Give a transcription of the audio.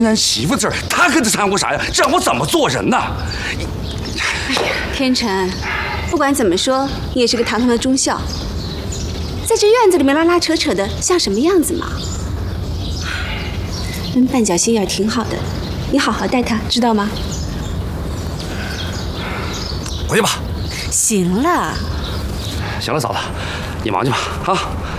俺媳妇字儿，他跟着掺和啥呀？这让我怎么做人呢？ 哎呀，天成，不管怎么说，你也是个堂堂的忠孝，在这院子里面拉拉扯扯的，像什么样子嘛？绊脚心眼挺好的，你好好待他，知道吗？ 回去吧。 行了， 行了，嫂子，你忙去吧啊。